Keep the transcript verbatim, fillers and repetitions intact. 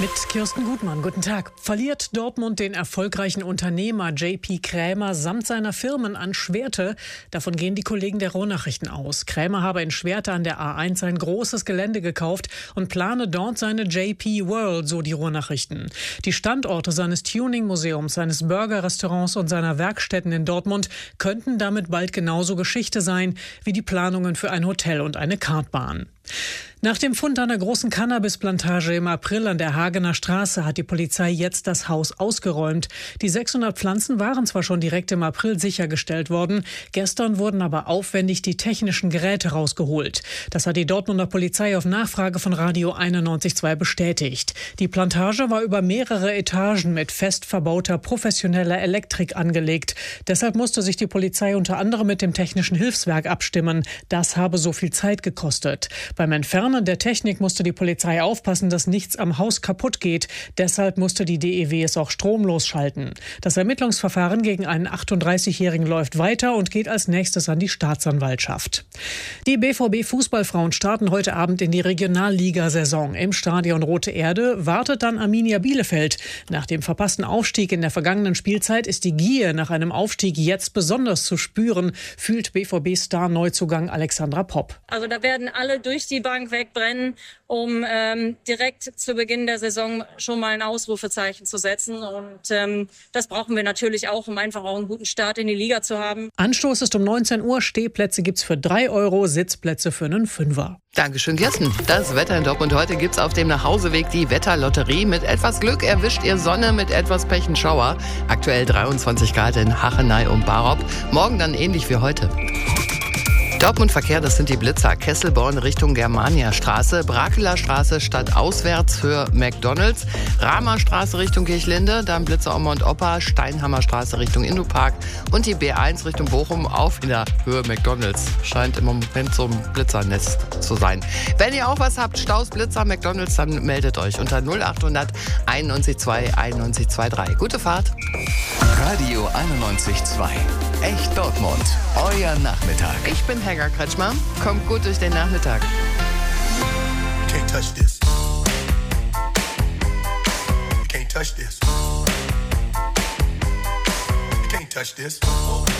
Mit Kirsten Gutmann, guten Tag. Verliert Dortmund den erfolgreichen Unternehmer J P Krämer samt seiner Firmen an Schwerte? Davon gehen die Kollegen der Ruhr-Nachrichten aus. Krämer habe in Schwerte an der A eins ein großes Gelände gekauft und plane dort seine J P World, so die Ruhr-Nachrichten. Die Standorte seines Tuning-Museums, seines Burger-Restaurants und seiner Werkstätten in Dortmund könnten damit bald genauso Geschichte sein wie die Planungen für ein Hotel und eine Kartbahn. Nach dem Fund einer großen Cannabisplantage im April an der Hagener Straße hat die Polizei jetzt das Haus ausgeräumt. Die sechshundert Pflanzen waren zwar schon direkt im April sichergestellt worden, gestern wurden aber aufwendig die technischen Geräte rausgeholt. Das hat die Dortmunder Polizei auf Nachfrage von Radio einundneunzig Komma zwei bestätigt. Die Plantage war über mehrere Etagen mit fest verbauter professioneller Elektrik angelegt. Deshalb musste sich die Polizei unter anderem mit dem Technischen Hilfswerk abstimmen. Das habe so viel Zeit gekostet. Beim Entfernen der Technik musste die Polizei aufpassen, dass nichts am Haus kaputt geht. Deshalb musste die D E W es auch stromlos schalten. Das Ermittlungsverfahren gegen einen achtunddreißigjährigen läuft weiter und geht als nächstes an die Staatsanwaltschaft. Die B V B-Fußballfrauen starten heute Abend in die Regionalligasaison. Im Stadion Rote Erde wartet dann Arminia Bielefeld. Nach dem verpassten Aufstieg in der vergangenen Spielzeit ist die Gier nach einem Aufstieg jetzt besonders zu spüren, fühlt B V B-Star-Neuzugang Alexandra Popp. Also da werden alle durch die Bank wegbrennen, um ähm, direkt zu Beginn der Saison schon mal ein Ausrufezeichen zu setzen. Und ähm, das brauchen wir natürlich auch, um einfach auch einen guten Start in die Liga zu haben. Anstoß ist um neunzehn Uhr. Stehplätze gibt's für drei Euro, Sitzplätze für einen Fünfer. Dankeschön, Kirsten. Das Wetter in Dortmund heute gibt's auf dem Nachhauseweg die Wetterlotterie. Mit etwas Glück erwischt ihr Sonne, mit etwas Pech einen Schauer. Aktuell dreiundzwanzig Grad in Hachenay und Barop. Morgen dann ähnlich wie heute. Dortmund-Verkehr, das sind die Blitzer. Kesselborn Richtung Germania-Straße, Brakeler Straße stadtauswärts für McDonalds, Rahmer Straße Richtung Kirchlinde, dann Blitzer um Mont-Oppa, Steinhammer Straße Richtung Indopark und die B eins Richtung Bochum auf in der Höhe McDonalds. Scheint im Moment so ein Blitzernest zu sein. Wenn ihr auch was habt, Staus, Blitzer, McDonalds, dann meldet euch unter null achthundert einundneunzig zwei einundneunzig zweiunddreißig. Gute Fahrt. Radio einundneunzig Komma zwei. Echt Dortmund. Euer Nachmittag. Ich bin Helga Kretschmer. Kommt gut durch den Nachmittag. You can't touch this. You can't touch this. You can't touch this.